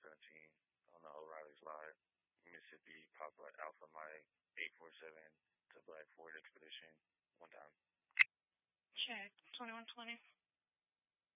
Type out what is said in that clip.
17 on the O'Reilly's lot, Mississippi, Papa Alpha Mike 847 to Black Ford Expedition. One time. Check. 2120.